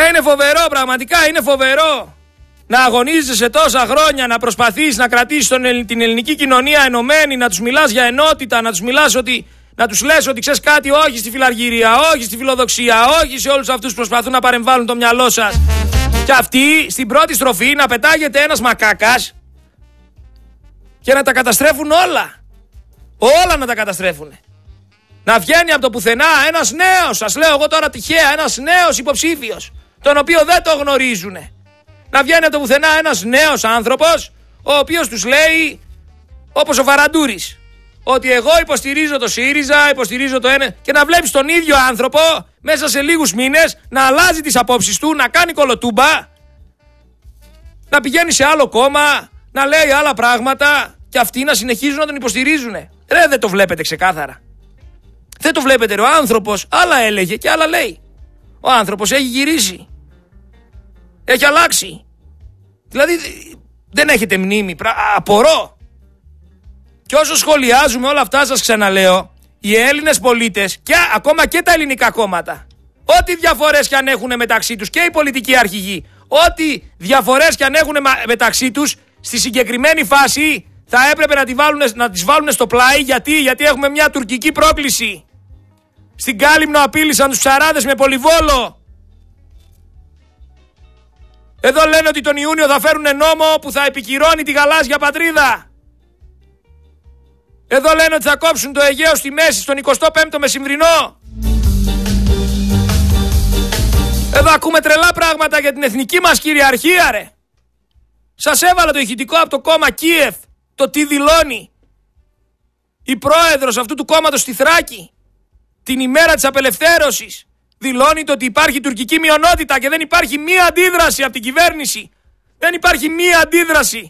είναι φοβερό, πραγματικά είναι φοβερό. Να αγωνίζεσαι τόσα χρόνια, να προσπαθείς να κρατήσεις την ελληνική κοινωνία ενωμένη, να τους μιλάς για ενότητα, να τους λες ότι ξέρεις κάτι, όχι στη φιλαργυρία, όχι στη φιλοδοξία, όχι σε όλους αυτούς που προσπαθούν να παρεμβάλλουν το μυαλό σας. Και αυτοί στην πρώτη στροφή να πετάγεται ένας μακάκας και να τα καταστρέφουν όλα. Όλα να τα καταστρέφουν. Να βγαίνει από το πουθενά ένας νέος, σας λέω εγώ τώρα τυχαία, ένας νέος υποψήφιος, τον οποίο δεν το γνωρίζουν. Να βγαίνει από το πουθενά ένας νέος άνθρωπος, ο οποίος τους λέει, όπως ο Βαραντούρης, ότι εγώ υποστηρίζω το ΣΥΡΙΖΑ, υποστηρίζω το ένα, και να βλέπεις τον ίδιο άνθρωπο μέσα σε λίγους μήνες να αλλάζει τις απόψεις του, να κάνει κολοτούμπα, να πηγαίνει σε άλλο κόμμα, να λέει άλλα πράγματα και αυτοί να συνεχίζουν να τον υποστηρίζουν. Ρε, δεν το βλέπετε ξεκάθαρα? Δεν το βλέπετε ρε? Ο άνθρωπος άλλα έλεγε και άλλα λέει. Ο άνθρωπος έχει γυρίσει. Έχει αλλάξει. Δηλαδή δεν έχετε μνήμη. Απορώ. Και όσο σχολιάζουμε όλα αυτά, σας ξαναλέω, οι Έλληνες πολίτες και ακόμα και τα ελληνικά κόμματα, ό,τι διαφορές και αν έχουν μεταξύ τους και οι πολιτικοί αρχηγοί, ό,τι διαφορές και αν έχουν μεταξύ τους, στη συγκεκριμένη φάση θα έπρεπε να τις βάλουν στο πλάι. Γιατί έχουμε μια τουρκική πρόκληση. Στην Κάλυμνο απείλησαν τους ψαράδες με πολυβόλο. Εδώ λένε ότι τον Ιούνιο θα φέρουν νόμο που θα επικυρώνει τη γαλάζια πατρίδα. Εδώ λένε ότι θα κόψουν το Αιγαίο στη μέση στον 25ο μεσημβρινό. Εδώ ακούμε τρελά πράγματα για την εθνική μας κυριαρχία ρε. Σας έβαλα το ηχητικό από το κόμμα Κίεφ, το τι δηλώνει η πρόεδρος αυτού του κόμματος στη Θράκη την ημέρα της απελευθέρωσης. Δηλώνει το ότι υπάρχει τουρκική μειονότητα και δεν υπάρχει μία αντίδραση από την κυβέρνηση. Δεν υπάρχει μία αντίδραση.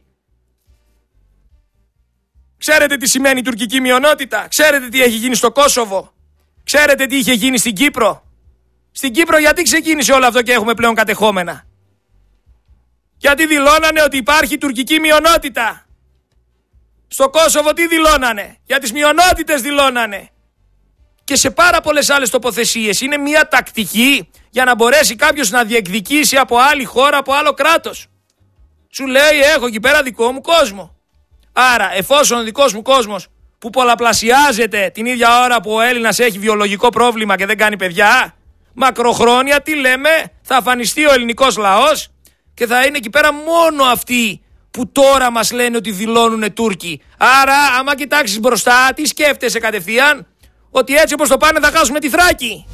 Ξέρετε τι σημαίνει τουρκική μειονότητα? Ξέρετε τι έχει γίνει στο Κόσοβο? Ξέρετε τι είχε γίνει στην Κύπρο? Στην Κύπρο γιατί ξεκίνησε όλο αυτό και έχουμε πλέον κατεχόμενα? Γιατί δηλώνανε ότι υπάρχει τουρκική μειονότητα. Στο Κόσοβο τι δηλώνανε? Για τις μειονότητες δηλώνανε. Και σε πάρα πολλές άλλες τοποθεσίες. Είναι μια τακτική για να μπορέσει κάποιος να διεκδικήσει από άλλη χώρα, από άλλο κράτος. Σου λέει έχω εκεί πέρα δικό μου κόσμο. Άρα εφόσον ο δικός μου κόσμος που πολλαπλασιάζεται την ίδια ώρα που ο Έλληνας έχει βιολογικό πρόβλημα και δεν κάνει παιδιά, μακροχρόνια τι λέμε, θα αφανιστεί ο ελληνικός λαός και θα είναι εκεί πέρα μόνο αυτοί που τώρα μας λένε ότι δηλώνουν Τούρκοι. Άρα άμα κοιτάξεις μπροστά, τι σκέφτεσαι κατευθείαν? Ότι έτσι όπως το πάνε θα χάσουμε τη Θράκη.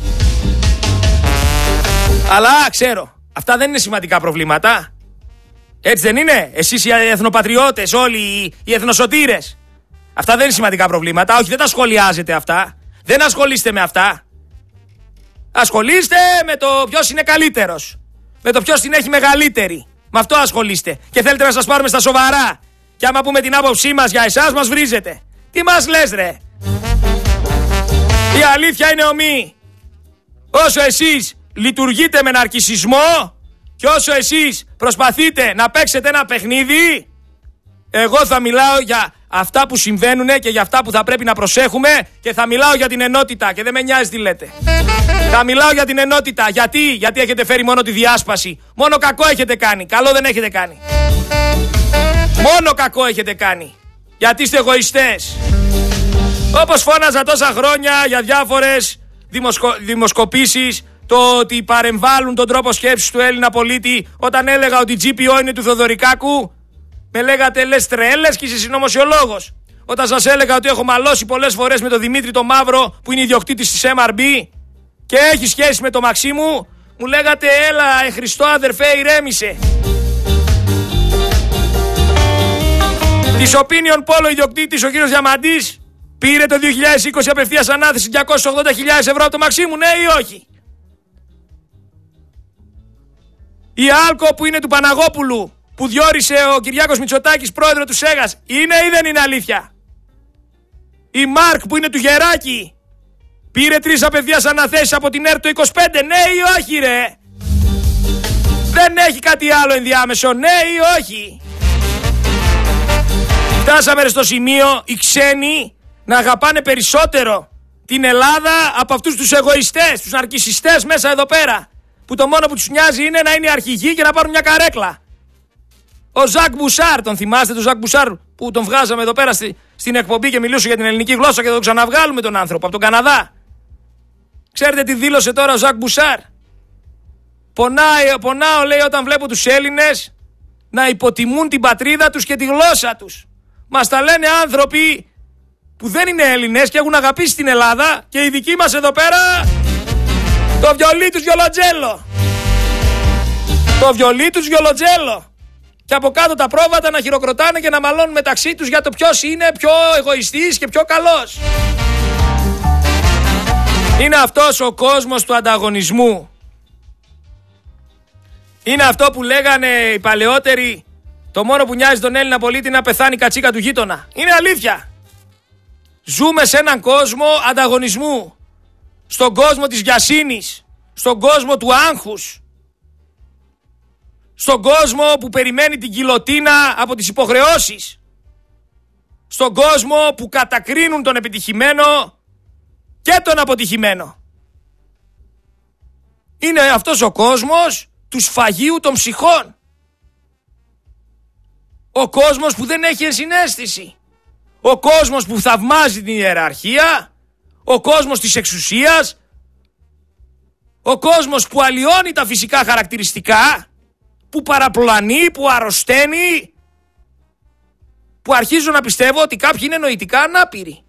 Αλλά ξέρω, αυτά δεν είναι σημαντικά προβλήματα. Έτσι δεν είναι? Εσείς οι εθνοπατριώτες, όλοι οι εθνοσωτήρες. Αυτά δεν είναι σημαντικά προβλήματα. Όχι, δεν τα σχολιάζετε αυτά. Δεν ασχολείστε με αυτά. Ασχολείστε με το ποιος είναι καλύτερος. Με το ποιος την έχει μεγαλύτερη. Με αυτό ασχολείστε. Και θέλετε να σας πάρουμε στα σοβαρά. Και άμα πούμε την άποψή μας για εσάς, μας βρίζετε. Τι μας λες ρε? Η αλήθεια είναι ομή. Όσο εσείς λειτουργείτε με ναρκισσισμό και όσο εσείς προσπαθείτε να παίξετε ένα παιχνίδι, εγώ θα μιλάω για αυτά που συμβαίνουν και για αυτά που θα πρέπει να προσέχουμε και θα μιλάω για την ενότητα και δεν με νοιάζει τι λέτε. Θα μιλάω για την ενότητα. Γιατί έχετε φέρει μόνο τη διάσπαση. Μόνο κακό έχετε κάνει. Καλό δεν έχετε κάνει. Μόνο κακό έχετε κάνει. Γιατί είστε εγωιστές. Όπως φώναζα τόσα χρόνια για διάφορες δημοσκοπήσεις, το ότι παρεμβάλλουν τον τρόπο σκέψης του Έλληνα πολίτη, όταν έλεγα ότι GPO είναι του Θοδωρικάκου, με λέγατε λες τρέλες και είσαι συνωμοσιολόγος. Όταν σας έλεγα ότι έχω μαλώσει πολλές φορές με τον Δημήτρη το Μαύρο, που είναι ιδιοκτήτης της MRB και έχει σχέση με το Μαξίμου, μου λέγατε έλα Χριστό αδερφέ ηρέμησε. Της Opinion Polo ιδιοκτήτης ο κύριος Διαμαντής πήρε το 2020 απευθείας ανάθεση 280.000 ευρώ από το Μαξίμου, ναι ή όχι? Η Άλκο που είναι του Παναγόπουλου, που διόρισε ο Κυριάκος Μητσοτάκης πρόεδρο του ΣΕΓΑΣ, είναι ή δεν είναι αλήθεια? Η Μάρκ που είναι του Γεράκη πήρε 3 απευθείας αναθέσεις από την ΕΡΤ το 25, ναι ή όχι ρε? Δεν έχει κάτι άλλο ενδιάμεσο, ναι ή όχι? Φτάσαμε στο σημείο οι ξένοι να αγαπάνε περισσότερο την Ελλάδα από αυτούς τους εγωιστές, τους ναρκισσιστές μέσα εδώ πέρα. που το μόνο που τους νοιάζει είναι να είναι αρχηγοί και να πάρουν μια καρέκλα. Ο Ζακ Μπουσάρ, τον θυμάστε τον Ζακ Μπουσάρ που τον βγάζαμε εδώ πέρα στην εκπομπή και μιλούσε για την ελληνική γλώσσα και θα τον ξαναβγάλουμε τον άνθρωπο από τον Καναδά. Ξέρετε τι δήλωσε τώρα ο Ζακ Μπουσάρ? Πονάω λέει όταν βλέπω τους Έλληνες να υποτιμούν την πατρίδα τους και τη γλώσσα τους. Μας τα λένε άνθρωποι που δεν είναι Έλληνες και έχουν αγαπήσει την Ελλάδα και οι δικοί μας εδώ πέρα το βιολί τους βιολοτζέλο. Το βιολί τους βιολοτζέλο. Και από κάτω τα πρόβατα να χειροκροτάνε και να μαλώνουν μεταξύ τους για το ποιος είναι πιο εγωιστής και πιο καλός. Είναι αυτός ο κόσμος του ανταγωνισμού. Είναι αυτό που λέγανε οι παλαιότεροι, το μόνο που νοιάζει τον Έλληνα πολίτη είναι να πεθάνει η κατσίκα του γείτονα. Είναι αλήθεια. Ζούμε σε έναν κόσμο ανταγωνισμού. Στον κόσμο της βιασύνης. Στον κόσμο του άγχους. Στον κόσμο που περιμένει την γκιλοτίνα από τις υποχρεώσεις. Στον κόσμο που κατακρίνουν τον επιτυχημένο και τον αποτυχημένο. Είναι αυτός ο κόσμος του σφαγείου των ψυχών. Ο κόσμος που δεν έχει ενσυναίσθηση. Ο κόσμος που θαυμάζει την ιεραρχία. Ο κόσμος της εξουσίας. Ο κόσμος που αλλοιώνει τα φυσικά χαρακτηριστικά. Που παραπλανεί, που αρρωσταίνει. Που αρχίζω να πιστεύω ότι κάποιοι είναι νοητικά ανάπηροι.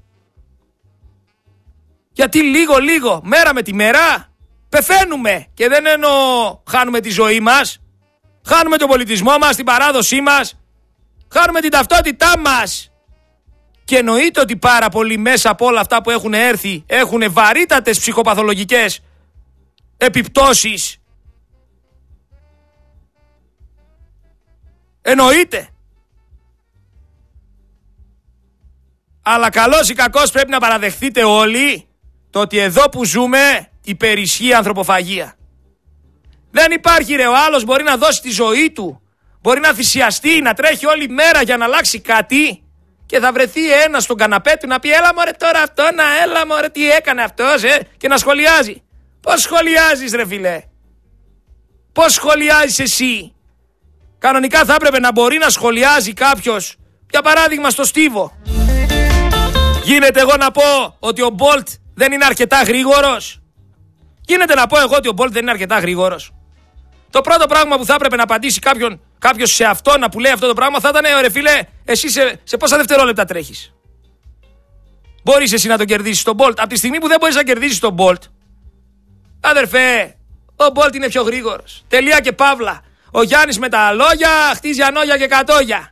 Γιατί λίγο, μέρα με τη μέρα, πεθαίνουμε. Και δεν εννοώ χάνουμε τη ζωή μας. Χάνουμε τον πολιτισμό μας, την παράδοσή μας. Χάνουμε την ταυτότητά μας. Και εννοείται ότι πάρα πολλοί μέσα από όλα αυτά που έχουν έρθει έχουν βαρύτατες ψυχοπαθολογικές επιπτώσεις. Εννοείται. Αλλά καλώς ή κακώς πρέπει να παραδεχθείτε όλοι το ότι εδώ που ζούμε υπερισχύει ανθρωποφαγία. Δεν υπάρχει ρε, ο άλλος μπορεί να δώσει τη ζωή του, μπορεί να θυσιαστεί, να τρέχει όλη μέρα για να αλλάξει κάτι και θα βρεθεί ένας στον καναπέ του να πει έλα μωρέ τώρα αυτό, έλα μωρέ τι έκανε αυτός και να σχολιάζει. Πώς σχολιάζεις ρε φίλε? Πώς σχολιάζεις εσύ? Κανονικά θα έπρεπε να μπορεί να σχολιάζει κάποιος, για παράδειγμα στο Στίβο. Γίνεται εγώ να πω ότι ο Μπολτ δεν είναι αρκετά γρήγορος? Γίνεται να πω εγώ ότι ο Μπολτ δεν είναι αρκετά γρήγορος? Το πρώτο πράγμα που θα έπρεπε να απαντήσει κάποιος σε αυτό, να που λέει αυτό το πράγμα, θα ήταν ρε φίλε, εσύ σε πόσα δευτερόλεπτα τρέχεις? Μπορείς εσύ να τον κερδίσεις τον Μπολτ? Από τη στιγμή που δεν μπορείς να κερδίσεις τον Μπολτ, αδερφέ, ο Μπολτ είναι πιο γρήγορος. Τελεία και παύλα. Ο Γιάννης με τα λόγια χτίζει ανόγια και κατόγια.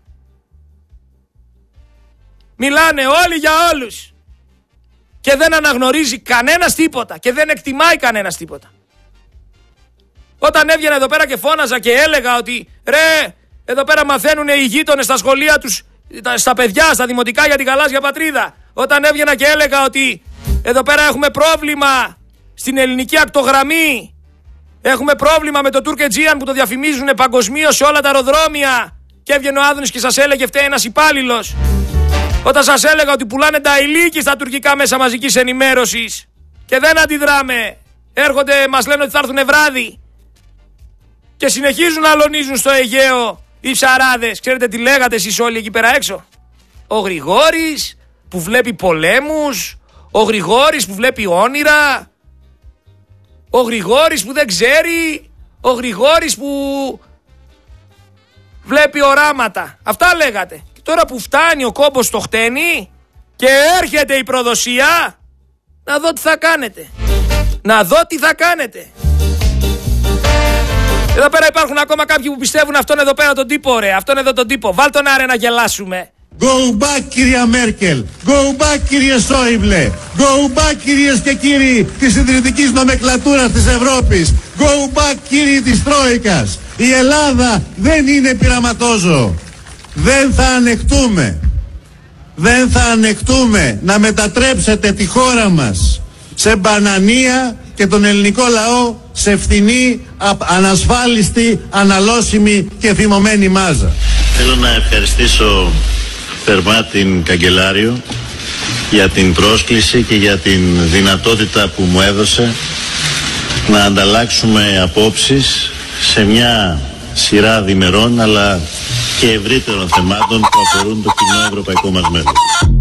Μιλάνε όλοι για όλους. Και δεν αναγνωρίζει κανένας τίποτα. Και δεν εκτιμάει κανένας τίποτα. Όταν έβγαινα εδώ πέρα και φώναζα και έλεγα ότι ρε, εδώ πέρα μαθαίνουν οι γείτονες στα σχολεία τους, στα παιδιά, στα δημοτικά για την γαλάζια πατρίδα. Όταν έβγαινα και έλεγα ότι εδώ πέρα έχουμε πρόβλημα στην ελληνική ακτογραμμή. Έχουμε πρόβλημα με το Turk Aegean που το διαφημίζουν παγκοσμίως σε όλα τα αεροδρόμια. Και έβγαινε ο Άδωνης και σας έλεγε φταίει ένας υπάλληλος. Όταν σας έλεγα ότι πουλάνε τα ηλίκη στα τουρκικά μέσα μαζικής ενημέρωσης και δεν αντιδράμε, έρχονται, μας λένε ότι θα έρθουν βράδυ και συνεχίζουν να αλωνίζουν στο Αιγαίο οι ψαράδες. Ξέρετε τι λέγατε εσείς όλοι εκεί πέρα έξω? Ο Γρηγόρης που βλέπει πολέμους, ο Γρηγόρης που βλέπει όνειρα, ο Γρηγόρης που δεν ξέρει, ο Γρηγόρης που βλέπει οράματα. Αυτά λέγατε. Και τώρα που φτάνει ο κόμπος στο χτένι και έρχεται η προδοσία, να δω τι θα κάνετε. Να δω τι θα κάνετε. Εδώ πέρα υπάρχουν ακόμα κάποιοι που πιστεύουν αυτόν εδώ πέρα τον τύπο, ρε. Αυτόν εδώ τον τύπο. Βάλ τον άρε να γελάσουμε. Go back κυρία Μέρκελ, go back κύριε Σόιμπλε, go back κυρίες και κύριοι της συντηρητικής νομεκλατούρας της Ευρώπης, go back κύριοι της Τρόικας. Η Ελλάδα δεν είναι πειραματόζωο. Δεν θα ανεχτούμε να μετατρέψετε τη χώρα μας σε μπανανία και τον ελληνικό λαό σε φθηνή, ανασφάλιστη, αναλώσιμη και θυμωμένη μάζα. Θέλω να ευχαριστήσω θερμά την Καγκελάριο για την πρόσκληση και για την δυνατότητα που μου έδωσε να ανταλλάξουμε απόψεις σε μια σειρά διμερών αλλά και ευρύτερων θεμάτων που αφορούν το κοινό ευρωπαϊκό μας μέλλον.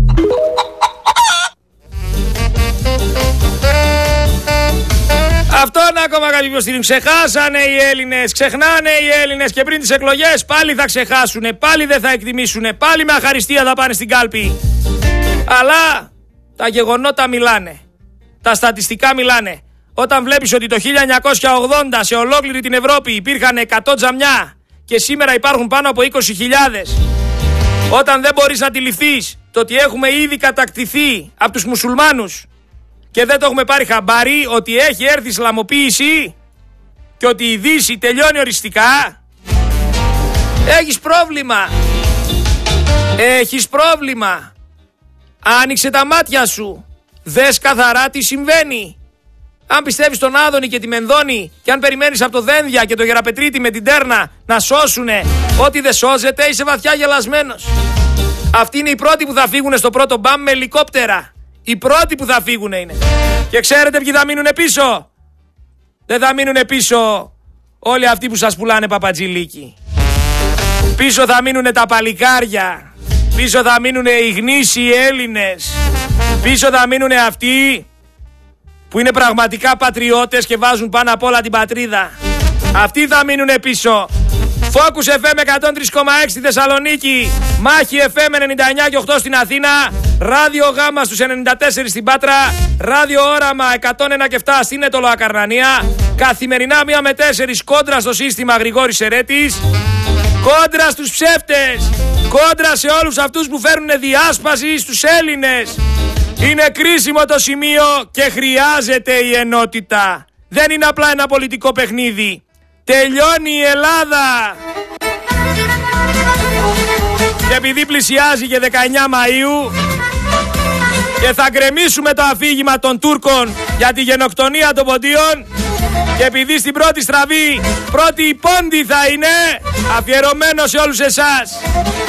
Αυτόν ακόμα καλή υποστήριξη. Ξεχάσανε οι Έλληνες, ξεχνάνε οι Έλληνες και πριν τις εκλογές πάλι θα ξεχάσουνε, πάλι δεν θα εκτιμήσουνε, πάλι με αχαριστία θα πάνε στην κάλπη. Αλλά τα γεγονότα μιλάνε, τα στατιστικά μιλάνε. Όταν βλέπεις ότι το 1980 σε ολόκληρη την Ευρώπη υπήρχαν 100 τζαμιά και σήμερα υπάρχουν πάνω από 20.000, όταν δεν μπορείς να αντιληφθείς το ότι έχουμε ήδη κατακτηθεί από τους μουσουλμάνους και δεν το έχουμε πάρει χαμπάρι, ότι έχει έρθει η Ισλαμοποίηση και ότι η Δύση τελειώνει οριστικά, έχεις πρόβλημα. Έχεις πρόβλημα. Άνοιξε τα μάτια σου. Δες καθαρά τι συμβαίνει. Αν πιστεύεις τον Άδωνη και τη Μενδώνη και αν περιμένεις από το Δένδια και το Γεραπετρίτη με την Τέρνα να σώσουνε ό,τι δεν σώζεται, είσαι βαθιά γελασμένος. Αυτοί είναι οι πρώτοι που θα φύγουν στο πρώτο μπαμ με ελικόπτερα. Οι πρώτοι που θα φύγουν είναι. Και ξέρετε ποιοι θα μείνουν πίσω? Δεν θα μείνουν πίσω όλοι αυτοί που σας πουλάνε παπατζηλίκι. Πίσω θα μείνουν τα παλικάρια. Πίσω θα μείνουν οι γνήσιοι Έλληνες. Πίσω θα μείνουν αυτοί που είναι πραγματικά πατριώτες και βάζουν πάνω απ' όλα την πατρίδα. Αυτοί θα μείνουν πίσω. Focus FM 103,6 στη Θεσσαλονίκη, Μάχη FM 99 και 8 στην Αθήνα, Ράδιο Γάμα στους 94 στην Πάτρα, Ράδιο Όραμα 101 και 7 στην Αιτωλοακαρνανία, καθημερινά 1 με 4 κόντρα στο σύστημα Γρηγόρης Σερέτης, κόντρα στους ψεύτες, κόντρα σε όλους αυτούς που φέρνουν διάσπαση στους Έλληνες. Είναι κρίσιμο το σημείο και χρειάζεται η ενότητα. Δεν είναι απλά ένα πολιτικό παιχνίδι. Τελειώνει η Ελλάδα. Και επειδή πλησιάζει και 19 Μαΐου και θα γκρεμίσουμε το αφήγημα των Τούρκων για τη γενοκτονία των Ποντίων, και επειδή στην πρώτη στραβή πρώτη η Πόντη θα είναι, αφιερωμένο σε όλους εσάς.